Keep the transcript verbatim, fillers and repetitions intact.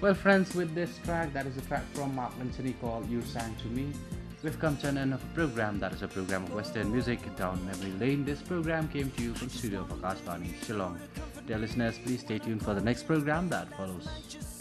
Well, friends, with this track, that is a track from Mark Anthony called You Sang to Me. We've come to an end of a program that is a program of Western music down memory lane. This program came to you from studio of Akashvani, Shillong. Dear listeners, please stay tuned for the next program that follows.